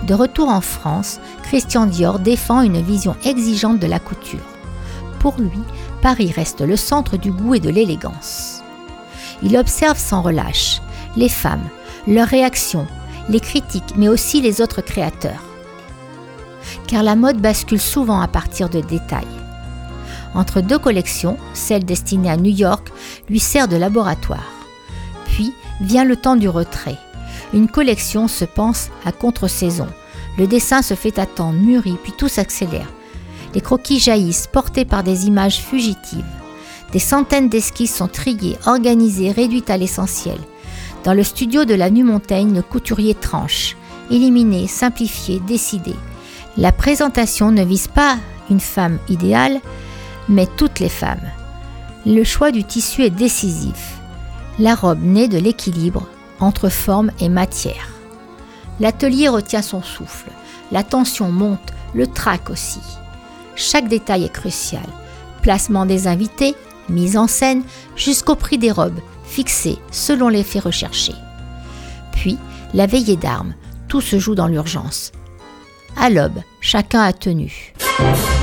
De retour en France, Christian Dior défend une vision exigeante de la couture. Pour lui, Paris reste le centre du goût et de l'élégance. Il observe sans relâche les femmes, leurs réactions, les critiques, mais aussi les autres créateurs. Car la mode bascule souvent à partir de détails. Entre deux collections, celle destinée à New York lui sert de laboratoire. Puis vient le temps du retrait. Une collection se pense à contre-saison. Le dessin se fait attendre, mûrit, puis tout s'accélère. Les croquis jaillissent, portés par des images fugitives. Des centaines d'esquisses sont triées, organisées, réduites à l'essentiel. Dans le studio de la Nu-Montaigne, le couturier tranche, éliminer, simplifier, décider. La présentation ne vise pas une femme idéale, mais toutes les femmes. Le choix du tissu est décisif. La robe naît de l'équilibre entre forme et matière. L'atelier retient son souffle, la tension monte, le trac aussi. Chaque détail est crucial. Placement des invités, mise en scène, jusqu'au prix des robes, fixé selon l'effet recherché. Puis, la veillée d'armes, tout se joue dans l'urgence. À l'aube, chacun a tenu.